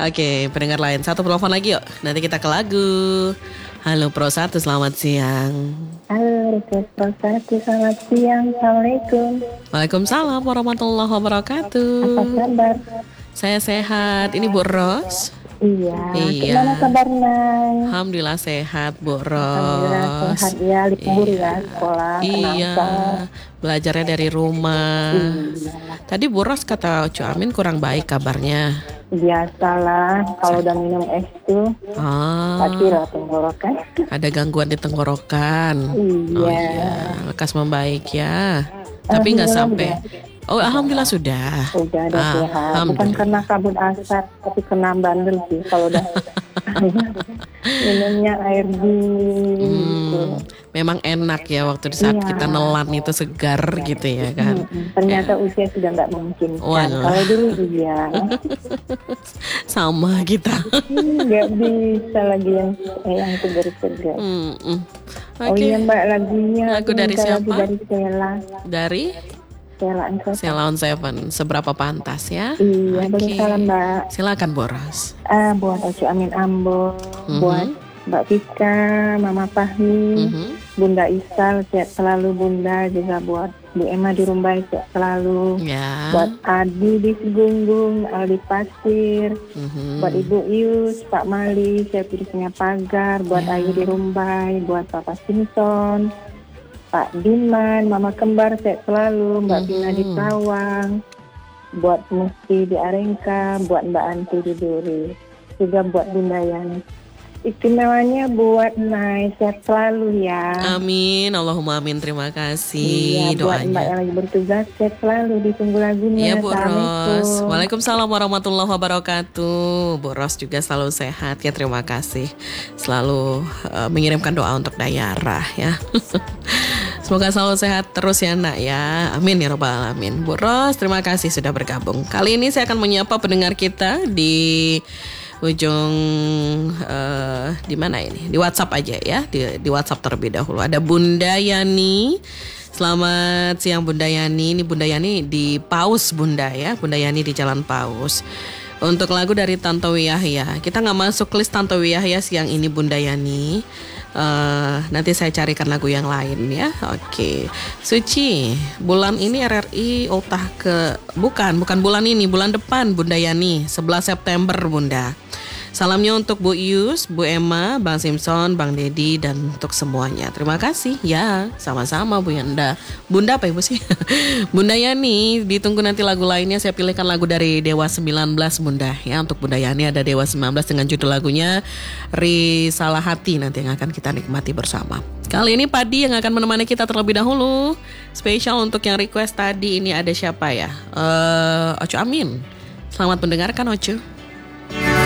Oke, pendengar lain. Satu telepon lagi yuk. Nanti kita ke lagu. Halo Pro 1, selamat siang. Halo Request Pro 1, selamat siang. Assalamualaikum. Waalaikumsalam warahmatullahi wabarakatuh. Apa kabar? Saya sehat. Ini Bu Ros. Iya. Iya. Gimana kabarnya? Alhamdulillah sehat Bu Ros. Alhamdulillah sehat ya, libur ya sekolah. Iya. Belajarnya dari rumah. Tadi Bu Ros kata Cu Amin kurang baik kabarnya. Biasalah, kalau udah minum es tuh pasti lah tenggorokan. Ada gangguan di tenggorokan. Iya. Oh iya, lekas membaik ya. Tapi nggak sampai. Oh, alhamdulillah sudah. Udah ada sehat. Bukan karena kabut asap, tapi kena bandel sih kalau udah minumnya air dingin. Memang enak ya waktu di saat kita nelan itu segar gitu ya kan. Ternyata usia sudah nggak memungkinkan. Kalau dulu iya. Sama kita. Nggak bisa lagi yang segar-segar. Oh iya Mbak, lagunya lagu dari siapa? Dari Sela. Dari Sela on Seven. Seberapa pantas ya? Iya, boleh salam Mbak. Silakan Boros. Buat Ocu Amin Ambo, buat Mbak Tika, Mama Fahmi, Bunda Isal, sehat selalu Bunda, juga buat Bu Emma di Rumbai, sehat selalu. Buat Adi di Segunggung, Aldi Pasir, buat Ibu Ius, Pak Mali, saya Punya Pagar, buat Ayu di Rumbai, buat Papa Simpson, Pak Diman, Mama Kembar, sehat selalu, Mbak Bina di Tawang, buat Musti di Arengka, buat Mbak Anti di Duri, juga buat Bunda Yani. Istimewanya buat Nai, sehat selalu ya. Amin, Allahumma amin, terima kasih doanya. Buat Mbak yang lagi bertugas, sehat selalu, ditunggu lagunya. Iya Bu Ros. Waalaikumsalam warahmatullahi wabarakatuh. Bu Ros juga selalu sehat ya, terima kasih. Selalu mengirimkan doa untuk Dayarah ya. Semoga selalu sehat terus ya nak ya. Amin ya robbal alamin. Bu Ros, terima kasih sudah bergabung. Kali ini saya akan menyapa pendengar kita di ujung di mana ini? Di WhatsApp aja ya. Di WhatsApp terlebih dahulu. Ada Bunda Yani. Selamat siang Bunda Yani. Ini Bunda Yani di Paus Bunda ya. Bunda Yani di Jalan Paus. Untuk lagu dari Tantowi Yahya. Kita nggak masuk list Tantowi Yahya siang ini Bunda Yani. Nanti saya carikan lagu yang lain ya. Oke. Suci, bulan ini RRI ultah ke bukan bulan ini, bulan depan Bunda Yani, 11 September Bunda. Salamnya untuk Bu Ius, Bu Emma, Bang Simpson, Bang Dedi dan untuk semuanya. Terima kasih ya. Sama-sama Bu Yanda. Bunda apa Ibu sih? Bunda Yani, ditunggu nanti lagu lainnya. Saya pilihkan lagu dari Dewa 19 Bunda ya. Untuk Bunda Yani ada Dewa 19 dengan judul lagunya Risalah Hati nanti yang akan kita nikmati bersama. Kali ini Padi yang akan menemani kita terlebih dahulu. Spesial untuk yang request tadi ini ada siapa ya? Ocu Amin. Selamat mendengarkan Ocu.